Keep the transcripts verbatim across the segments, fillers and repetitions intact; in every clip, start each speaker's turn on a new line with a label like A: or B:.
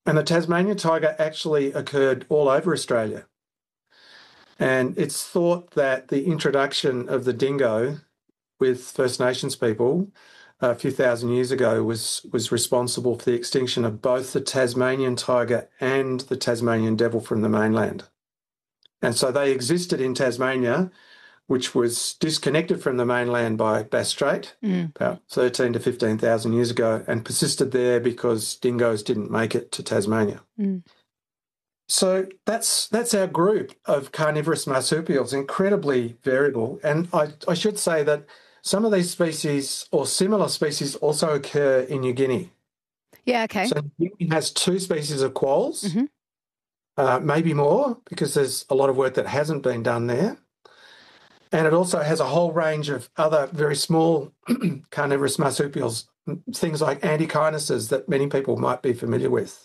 A: And the Tasmanian tiger actually occurred all over Australia. And it's thought that the introduction of the dingo with First Nations people a few thousand years ago was, was responsible for the extinction of both the Tasmanian tiger and the Tasmanian devil from the mainland. And so they existed in Tasmania, which was disconnected from the mainland by Bass Strait mm. about thirteen to fifteen thousand years ago, and persisted there because dingoes didn't make it to Tasmania. Mm. So that's that's our group of carnivorous marsupials, incredibly variable. And I, I should say that some of these species or similar species also occur in New Guinea.
B: Yeah, okay.
A: So New Guinea has two species of quolls,
B: mm-hmm.
A: uh, maybe more, because there's a lot of work that hasn't been done there. And it also has a whole range of other very small carnivorous marsupials, things like antikynuses that many people might be familiar with.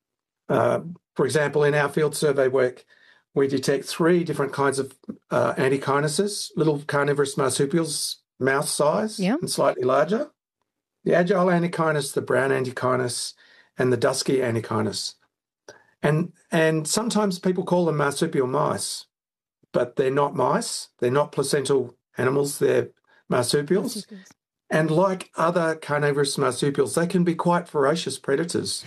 A: Uh, for example, in our field survey work, we detect three different kinds of uh, antikynuses, little carnivorous marsupials, mouth size
B: yeah.
A: and slightly larger. The agile antikynus, the brown antikynus, and the dusky antikynus. And, and sometimes people call them marsupial mice, but they're not mice. They're not placental animals. They're marsupials. marsupials. And like other carnivorous marsupials, they can be quite ferocious predators.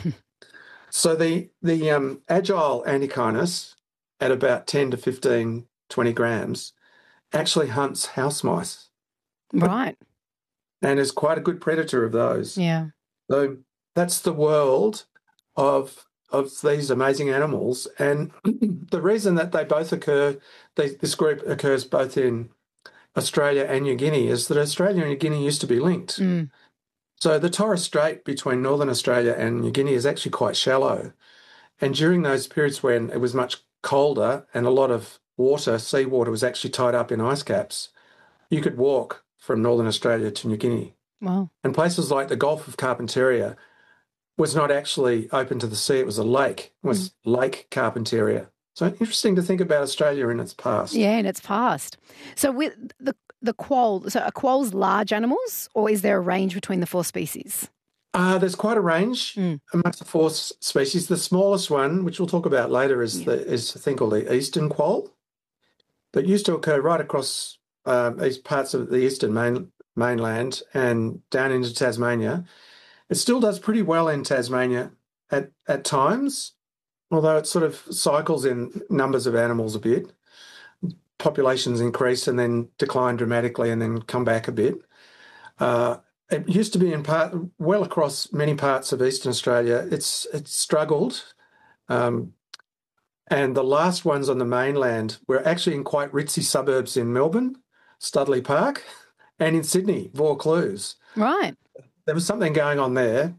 A: So the, the um, agile antikynus at about ten to fifteen, twenty grams actually hunts house mice.
B: Right.
A: And is quite a good predator of those.
B: Yeah.
A: So that's the world of of these amazing animals. And the reason that they both occur, they, this group occurs both in Australia and New Guinea, is that Australia and New Guinea used to be linked.
B: Mm.
A: So the Torres Strait between Northern Australia and New Guinea is actually quite shallow. And during those periods when it was much colder and a lot of water, seawater, was actually tied up in ice caps, you could walk from Northern Australia to New Guinea.
B: Wow.
A: And places like the Gulf of Carpentaria was not actually open to the sea. It was a lake. It was mm. Lake Carpentaria. So interesting to think about Australia in its past.
B: Yeah, in its past. So with the the quoll, so are quolls large animals, or is there a range between the four species?
A: Uh, there's quite a range mm. amongst the four s- species. The smallest one, which we'll talk about later, is, yeah. the, is a thing called the eastern quoll that used to occur right across uh, these parts of the eastern main, mainland and down into Tasmania. It still does pretty well in Tasmania at, at times, although it sort of cycles in numbers of animals a bit. Populations increase and then decline dramatically and then come back a bit. Uh, it used to be in part well across many parts of Eastern Australia. It's it's struggled. Um, and the last ones on the mainland were actually in quite ritzy suburbs in Melbourne, Studley Park, and in Sydney, Vaucluse.
B: Right.
A: There was something going on there.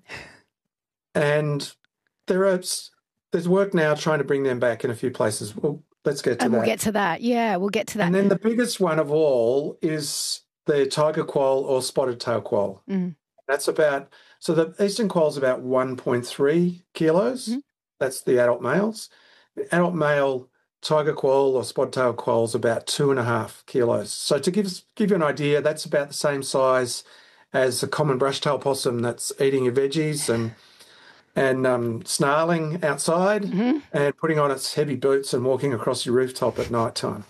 A: And there are there's work now trying to bring them back in a few places. Well, let's get to
B: and
A: that.
B: And we'll get to that. Yeah, we'll get to that.
A: And then the biggest one of all is the tiger quoll or spotted tail quoll.
B: Mm.
A: That's about, so the eastern quoll is about one point three kilos. Mm-hmm. That's the adult males. The adult male tiger quoll or spotted tail quoll is about two and a half kilos. So to give, give you an idea, that's about the same size as a common brush-tailed possum that's eating your veggies and and um, snarling outside mm-hmm. and putting on its heavy boots and walking across your rooftop at night time.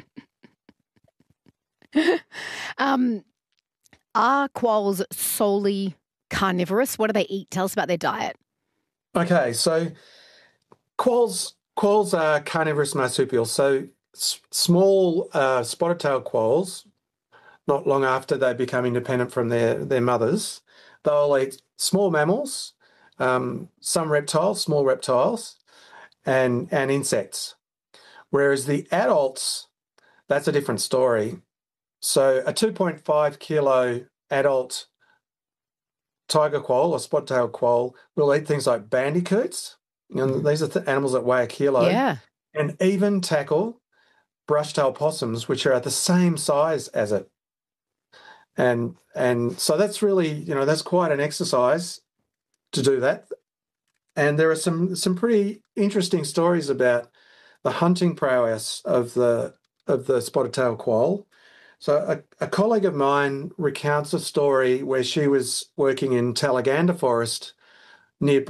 B: um, are quolls solely carnivorous? What do they eat? Tell us about their diet.
A: Okay, so quolls quolls are carnivorous marsupials. So s- small uh, spotted-tailed quolls, not long after they become independent from their, their mothers, they'll eat small mammals, um, some reptiles, small reptiles, and, and insects. Whereas the adults, that's a different story. So a two point five kilo adult tiger quoll or spotted-tailed quoll will eat things like bandicoots. You know, these are th- animals that weigh a kilo.
B: Yeah.
A: And even tackle brush-tailed possums, which are the same size as it. And and so that's really, you know, that's quite an exercise to do that. And there are some some pretty interesting stories about the hunting prowess of the of the spotted-tailed quoll. So a, a colleague of mine recounts a story where she was working in Talaganda Forest near